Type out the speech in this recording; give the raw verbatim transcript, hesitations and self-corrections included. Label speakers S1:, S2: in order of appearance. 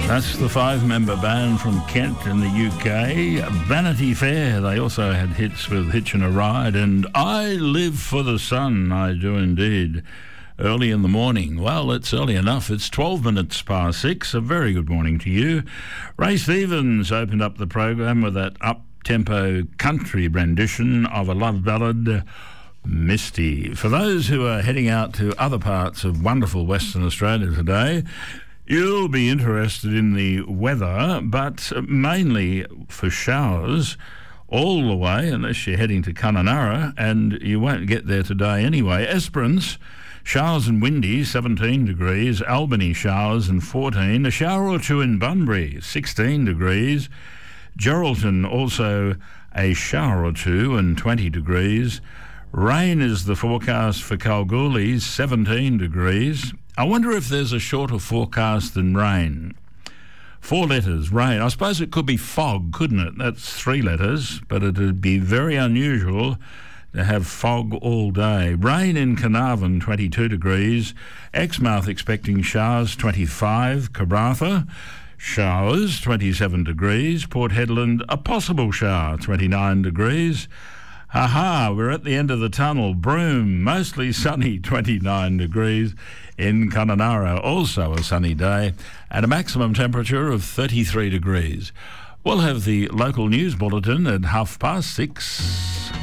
S1: That's the five-member band from Kent in the U K. Vanity Fair, they also had hits with Hitchin' a Ride and I Live for the Sun, I do indeed. Early in the morning. Well, it's early enough. It's twelve minutes past six. A very good morning to you. Ray Stevens opened up the program with that up-tempo country rendition of a love ballad, Misty. For those who are heading out to other parts of wonderful Western Australia today, you'll be interested in the weather, but mainly for showers all the way, unless you're heading to Kununurra, and you won't get there today anyway. Esperance, showers and windy, seventeen degrees. Albany, showers and fourteen. A shower or two in Bunbury, sixteen degrees. Geraldton, also a shower or two and twenty degrees. Rain is the forecast for Kalgoorlie, seventeen degrees. I wonder if there's a shorter forecast than rain. Four letters, rain. I suppose it could be fog, couldn't it? That's three letters, but it'd be very unusual to have fog all day. Rain in Carnarvon, twenty-two degrees. Exmouth expecting showers, twenty-five. Karratha, showers, twenty-seven degrees. Port Hedland, a possible shower, twenty-nine degrees. Aha, we're at the end of the tunnel. Broome, mostly sunny, twenty-nine degrees. In Kununurra, also a sunny day, and a maximum temperature of thirty-three degrees. We'll have the local news bulletin at half past six.